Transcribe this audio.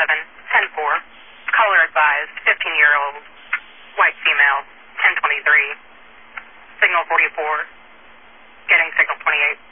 10-4. Caller advised, 15-year-old, white female, 1023. Signal 44. Getting signal 28.